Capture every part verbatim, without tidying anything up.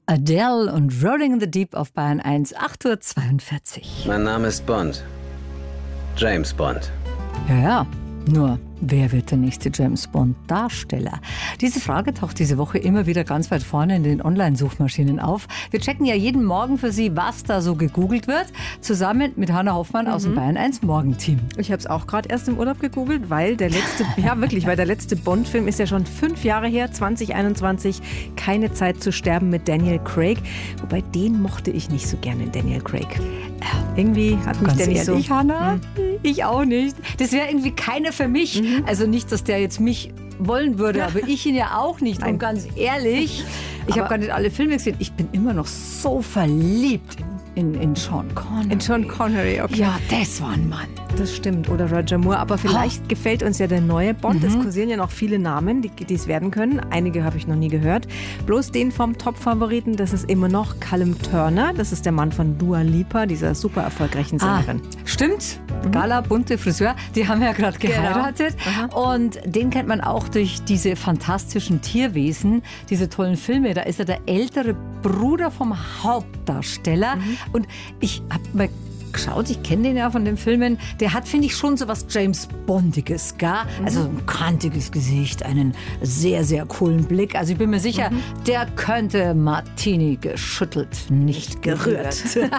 Adele und Rolling in the Deep auf Bayern eins, acht Uhr zweiundvierzig. Mein Name ist Bond. James Bond. Ja, ja. Nur, wer wird der nächste James Bond-Darsteller? Diese Frage taucht diese Woche immer wieder ganz weit vorne in den Online-Suchmaschinen auf. Wir checken ja jeden Morgen für Sie, was da so gegoogelt wird, zusammen mit Hanna Hoffmann mhm. aus dem Bayern eins Morgenteam. Ich habe es auch gerade erst im Urlaub gegoogelt, weil der letzte, ja wirklich, weil der letzte Bond-Film ist ja schon fünf Jahre her, zwanzig einundzwanzig, Keine Zeit zu sterben mit Daniel Craig. Wobei, den mochte ich nicht so gerne, Daniel Craig. Irgendwie hat mich Ganz der nicht ehrlich, so... Hanna? Hm. Ich auch nicht. Das wäre irgendwie keiner für mich. Mhm. Also nicht, dass der jetzt mich wollen würde, ja. aber ich ihn ja auch nicht. Nein. Und ganz ehrlich, ich habe gar nicht alle Filme gesehen. Ich bin immer noch so verliebt in, in Sean Connery. In Sean Connery, okay. Ja, das war ein Mann. Das stimmt. Oder Roger Moore. Aber vielleicht oh. gefällt uns ja der neue Bond. Mhm. Es kursieren ja noch viele Namen, die es werden können. Einige habe ich noch nie gehört. Bloß den vom Top-Favoriten, das ist immer noch Callum Turner. Das ist der Mann von Dua Lipa, dieser super erfolgreichen Sängerin. Ah, stimmt. Mhm. Gala, bunte Friseur. Die haben ja gerade geheiratet. Genau. Und den kennt man auch durch diese fantastischen Tierwesen, diese tollen Filme. Da ist er der ältere Bruder vom Hauptdarsteller. Mhm. Und ich habe mal geschaut, ich kenne den ja von den Filmen, der hat, finde ich, schon so was James Bondiges, gell? Mhm. Also ein kantiges Gesicht, einen sehr, sehr coolen Blick. Also ich bin mir sicher, mhm. der könnte Martini geschüttelt, nicht gerührt.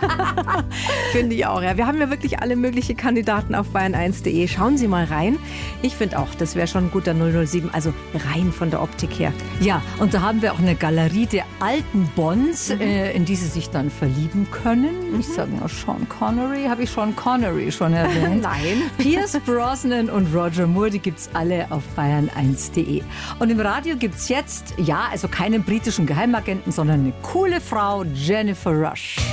Finde ich auch, ja. Wir haben ja wirklich alle möglichen Kandidaten auf bayern eins punkt de. Schauen Sie mal rein. Ich finde auch, das wäre schon ein guter null null sieben, also rein von der Optik her. Ja, und da haben wir auch eine Galerie der alten Bonds, mhm. äh, in die Sie sich dann verlieben können. Mhm. Ich sage mal Sean Connery. Habe ich Sean Connery schon erwähnt? Nein. Pierce Brosnan und Roger Moore, die gibt es alle auf bayern eins punkt de. Und im Radio gibt es jetzt, ja, also keinen britischen Geheimagenten, sondern eine coole Frau, Jennifer Rush.